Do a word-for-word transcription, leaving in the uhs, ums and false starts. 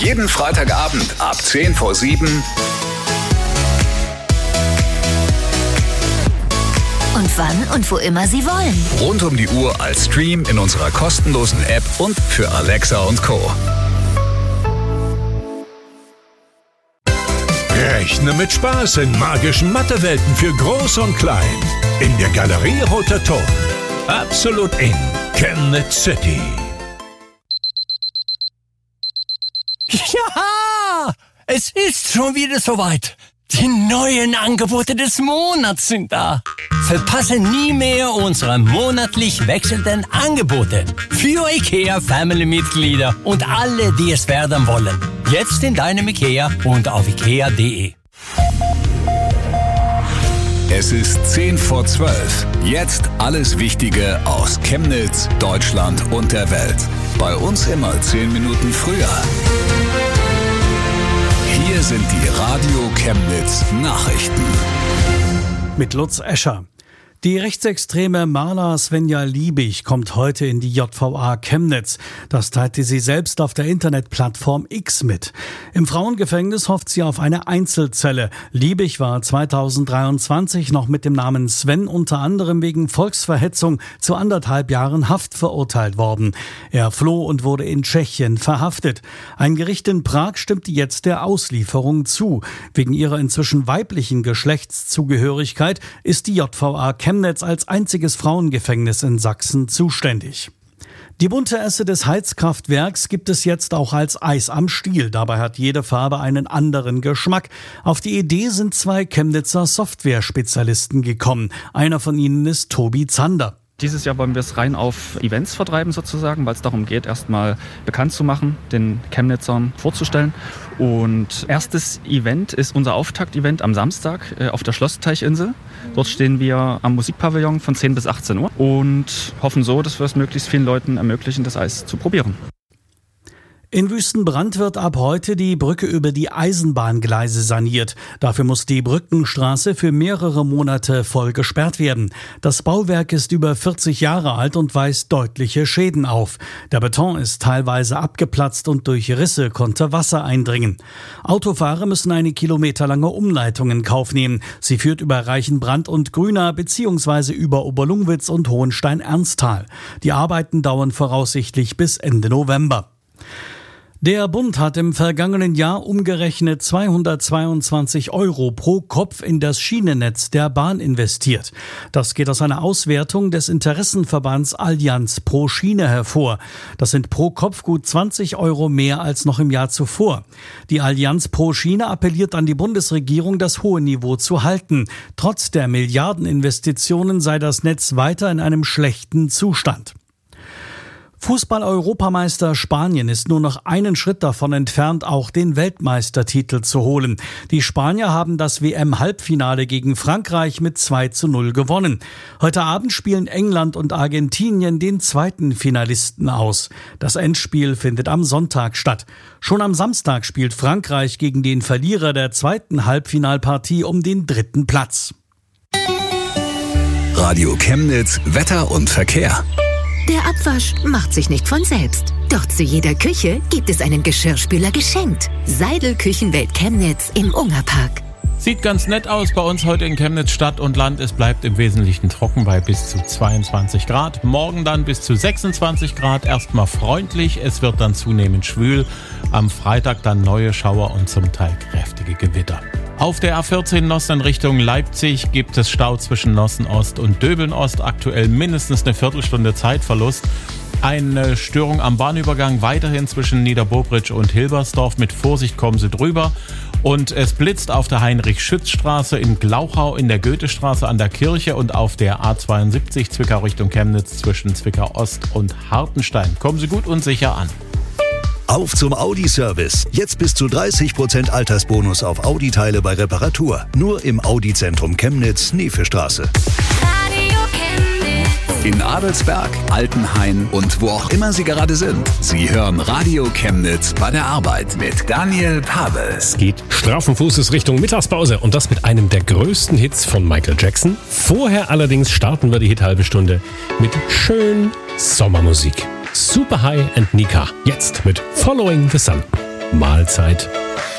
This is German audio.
Jeden Freitagabend ab zehn vor sieben. Und wann und wo immer Sie wollen. Rund um die Uhr als Stream in unserer kostenlosen App und für Alexa und Co. Rechne mit Spaß in magischen Mathewelten für Groß und Klein. In der Galerie Roter Turm. Absolut in Chemnitz City. Ja, es ist schon wieder soweit. Die neuen Angebote des Monats sind da. Verpasse nie mehr unsere monatlich wechselnden Angebote für IKEA Family-Mitglieder und alle, die es werden wollen. Jetzt in deinem IKEA und auf ikea punkt de. Es ist zehn vor zwölf. Jetzt alles Wichtige aus Chemnitz, Deutschland und der Welt. Bei uns immer zehn Minuten früher. Hier sind die Radio Chemnitz Nachrichten. Mit Lutz Escher. Die rechtsextreme Marla Svenja Liebig kommt heute in die J V A Chemnitz. Das teilte sie selbst auf der Internetplattform X mit. Im Frauengefängnis hofft sie auf eine Einzelzelle. Liebig war zweitausenddreiundzwanzig noch mit dem Namen Sven unter anderem wegen Volksverhetzung zu anderthalb Jahren Haft verurteilt worden. Er floh und wurde in Tschechien verhaftet. Ein Gericht in Prag stimmte jetzt der Auslieferung zu. Wegen ihrer inzwischen weiblichen Geschlechtszugehörigkeit ist die J V A Chemnitz als einziges Frauengefängnis in Sachsen zuständig. Die bunte Esse des Heizkraftwerks gibt es jetzt auch als Eis am Stiel. Dabei hat jede Farbe einen anderen Geschmack. Auf die Idee sind zwei Chemnitzer Software-Spezialisten gekommen. Einer von ihnen ist Tobi Zander. Dieses Jahr wollen wir es rein auf Events vertreiben sozusagen, weil es darum geht, erstmal bekannt zu machen, den Chemnitzern vorzustellen. Und erstes Event ist unser Auftakt-Event am Samstag äh, auf der Schlossteichinsel. Dort stehen wir am Musikpavillon von zehn bis achtzehn Uhr und hoffen so, dass wir es möglichst vielen Leuten ermöglichen, das Eis zu probieren. In Wüstenbrand wird ab heute die Brücke über die Eisenbahngleise saniert. Dafür muss die Brückenstraße für mehrere Monate voll gesperrt werden. Das Bauwerk ist über vierzig Jahre alt und weist deutliche Schäden auf. Der Beton ist teilweise abgeplatzt und durch Risse konnte Wasser eindringen. Autofahrer müssen eine kilometerlange Umleitung in Kauf nehmen. Sie führt über Reichenbrand und Grüna bzw. über Oberlungwitz und Hohenstein-Ernsthal. Die Arbeiten dauern voraussichtlich bis Ende November. Der Bund hat im vergangenen Jahr umgerechnet zweihundertzweiundzwanzig Euro pro Kopf in das Schienennetz der Bahn investiert. Das geht aus einer Auswertung des Interessenverbands Allianz pro Schiene hervor. Das sind pro Kopf gut zwanzig Euro mehr als noch im Jahr zuvor. Die Allianz pro Schiene appelliert an die Bundesregierung, das hohe Niveau zu halten. Trotz der Milliardeninvestitionen sei das Netz weiter in einem schlechten Zustand. Fußball-Europameister Spanien ist nur noch einen Schritt davon entfernt, auch den Weltmeistertitel zu holen. Die Spanier haben das W M-Halbfinale gegen Frankreich mit zwei zu null gewonnen. Heute Abend spielen England und Argentinien den zweiten Finalisten aus. Das Endspiel findet am Sonntag statt. Schon am Samstag spielt Frankreich gegen den Verlierer der zweiten Halbfinalpartie um den dritten Platz. Radio Chemnitz, Wetter und Verkehr. Der Abwasch macht sich nicht von selbst. Doch zu jeder Küche gibt es einen Geschirrspüler geschenkt. Seidel Küchenwelt Chemnitz im Ungerpark. Sieht ganz nett aus bei uns heute in Chemnitz Stadt und Land. Es bleibt im Wesentlichen trocken bei bis zu zweiundzwanzig Grad. Morgen dann bis zu sechsundzwanzig Grad. Erstmal freundlich, es wird dann zunehmend schwül. Am Freitag dann neue Schauer und zum Teil kräftige Gewitter. Auf der A vierzehn Nossen Richtung Leipzig gibt es Stau zwischen Nossen Ost und Döbeln Ost. Aktuell mindestens eine Viertelstunde Zeitverlust. Eine Störung am Bahnübergang weiterhin zwischen Niederbobritsch und Hilbersdorf. Mit Vorsicht kommen Sie drüber. Und es blitzt auf der Heinrich-Schütz-Straße in Glauchau, in der Goethestraße an der Kirche und auf der A zweiundsiebzig Zwickau Richtung Chemnitz zwischen Zwickau Ost und Hartenstein. Kommen Sie gut und sicher an. Auf zum Audi-Service. Jetzt bis zu dreißig Prozent Altersbonus auf Audi-Teile bei Reparatur. Nur im Audi-Zentrum Chemnitz, Neefestraße. In Adelsberg, Altenhain und wo auch immer Sie gerade sind. Sie hören Radio Chemnitz bei der Arbeit mit Daniel Pavel. Es geht straffen Fußes Richtung Mittagspause und das mit einem der größten Hits von Michael Jackson. Vorher allerdings starten wir die Hit-Halbe Stunde mit schön Sommermusik. Super High and Nika. Jetzt mit Following the Sun. Mahlzeit.